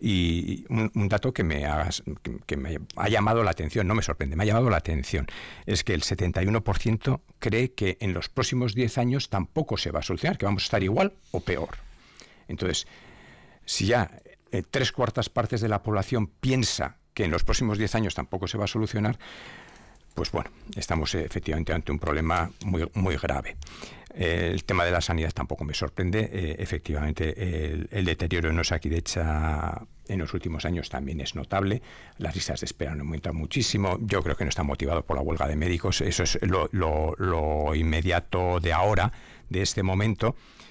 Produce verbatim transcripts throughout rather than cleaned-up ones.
Y un, un dato que me, ha, que, que me ha llamado la atención, no me sorprende, me ha llamado la atención, es que el setenta y uno por ciento cree que en los próximos diez años tampoco se va a solucionar, que vamos a estar igual o peor. Entonces, si ya eh, tres cuartas partes de la población piensa que en los próximos diez años tampoco se va a solucionar, pues bueno, estamos eh, efectivamente ante un problema muy, muy grave. Eh, el tema de la sanidad tampoco me sorprende. Eh, efectivamente, el, el deterioro en Osakidetza en los últimos años también es notable. Las listas de espera han aumentado muchísimo. Yo creo que no está motivado por la huelga de médicos. Eso es lo, lo, lo inmediato de ahora, de este momento.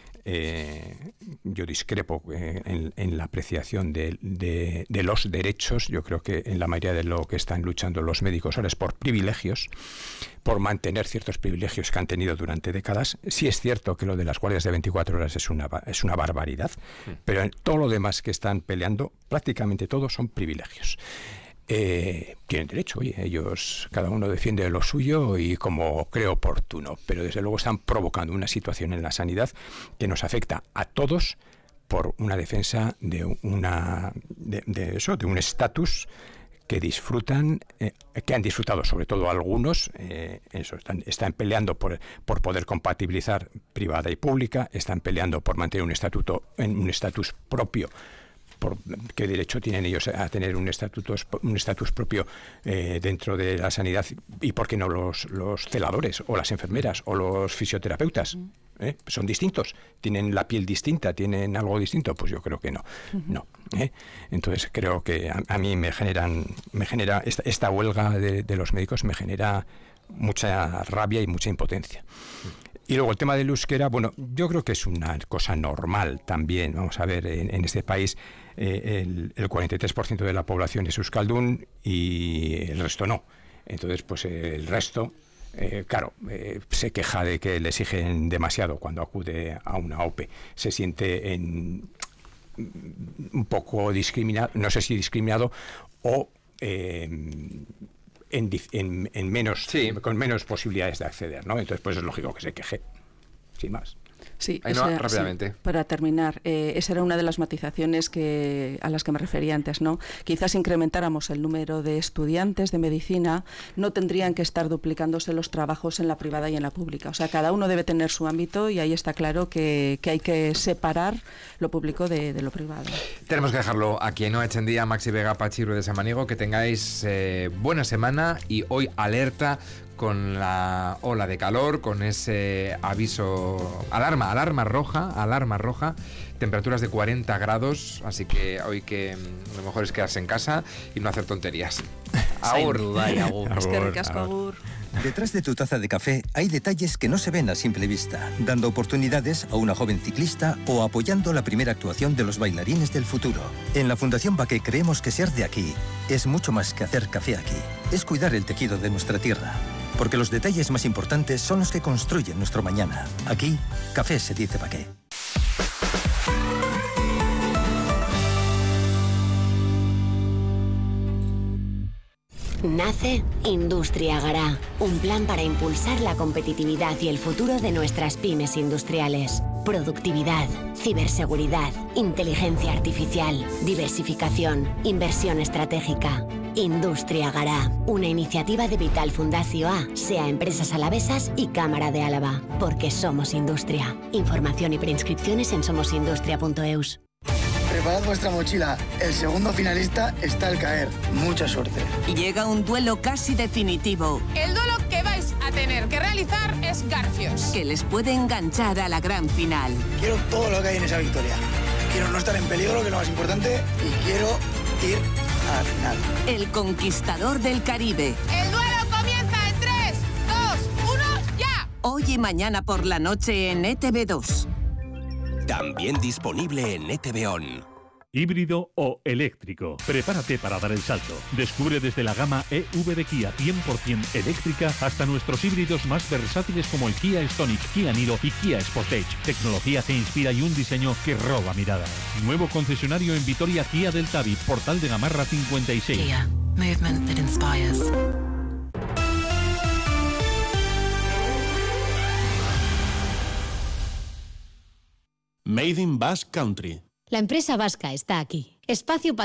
Eh, yo discrepo eh, en, en la apreciación de, de, de los derechos. Yo creo que en la mayoría de lo que están luchando los médicos ahora es por privilegios, por mantener ciertos privilegios que han tenido durante décadas. Sí es cierto que lo de las guardias de veinticuatro horas es una, es una barbaridad, sí. Pero en todo lo demás que están peleando, prácticamente todos son privilegios. Eh, tienen derecho, oye, ellos, cada uno defiende lo suyo y como cree oportuno, pero desde luego están provocando una situación en la sanidad que nos afecta a todos por una defensa de una de, de eso, de un estatus que disfrutan, eh, que han disfrutado sobre todo algunos, eh, eso, están, están peleando por, por poder compatibilizar privada y pública, están peleando por mantener un estatuto, un estatus propio. Por qué derecho tienen ellos a tener un estatus un estatus propio eh, dentro de la sanidad, y por qué no los, los celadores o las enfermeras o los fisioterapeutas. ¿Eh? Son distintos, tienen la piel distinta, tienen algo distinto. Pues yo creo que no, uh-huh. no. ¿eh? Entonces creo que a, a mí me generan, me genera esta, esta huelga de, de los médicos me genera mucha rabia y mucha impotencia. Uh-huh. Y luego el tema del euskera, bueno, yo creo que es una cosa normal también. Vamos a ver, en, en este país eh, el, el cuarenta y tres por ciento de la población es euskaldun y el resto no. Entonces, pues eh, el resto, eh, claro, eh, se queja de que le exigen demasiado cuando acude a una O P E. Se siente en, un poco discriminado, no sé si discriminado o... Eh, En, en, en menos sí. con menos posibilidades de acceder, ¿no? Entonces, pues es lógico que se queje, sin más. Sí, esa, no, rápidamente. Sí, para terminar, eh, esa era una de las matizaciones que, a las que me refería antes, ¿no? Quizás incrementáramos el número de estudiantes de medicina, no tendrían que estar duplicándose los trabajos en la privada y en la pública. O sea, cada uno debe tener su ámbito y ahí está claro que, que hay que separar lo público de, de lo privado. Tenemos que dejarlo aquí, ¿no? Echendía, Maxi Vega, Pachi de Samaniego, que tengáis eh, buena semana y hoy alerta con la ola de calor, con ese aviso, alarma, alarma roja, alarma roja, temperaturas de cuarenta grados, así que hoy que lo mejor es quedarse en casa y no hacer tonterías. Agur, Dai, agur. Es que ricasco, agur. Detrás de tu taza de café hay detalles que no se ven a simple vista, dando oportunidades a una joven ciclista o apoyando la primera actuación de los bailarines del futuro. En la Fundación Baqué creemos que ser de aquí es mucho más que hacer café aquí. Es cuidar el tejido de nuestra tierra. Porque los detalles más importantes son los que construyen nuestro mañana. Aquí, café se dice Baqué. Nace Industria Gara, un plan para impulsar la competitividad y el futuro de nuestras pymes industriales. Productividad, ciberseguridad, inteligencia artificial, diversificación, inversión estratégica. Industria Gara, una iniciativa de Vital Fundació A, SEA Empresas Alavesas y Cámara de Álava. Porque somos industria. Información y preinscripciones en somosindustria punto eus. Preparad vuestra mochila. El segundo finalista está al caer. Mucha suerte. Y llega un duelo casi definitivo. El duelo que vais a tener que realizar es Garfios, que les puede enganchar a la gran final. Quiero todo lo que hay en esa victoria. Quiero no estar en peligro, que es lo más importante, y quiero ir a la final. El conquistador del Caribe. El duelo comienza en tres, dos, uno, ya. Hoy y mañana por la noche en E T V dos. También disponible en E T V On. Híbrido o eléctrico. Prepárate para dar el salto. Descubre desde la gama E V de Kia cien por ciento eléctrica hasta nuestros híbridos más versátiles como el Kia Stonic, Kia Niro y Kia Sportage. Tecnología que inspira y un diseño que roba miradas. Nuevo concesionario en Vitoria Kia del Tabi, Portal de Gamarra cincuenta y seis. Kia. Movement that inspires. Made in Basque Country. La empresa vasca está aquí. Espacio